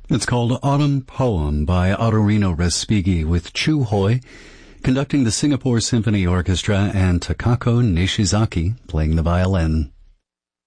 It's called Autumn Poem by Ottorino Respighi, with Chu Hoi conducting the Singapore Symphony Orchestra and Takako Nishizaki playing the violin.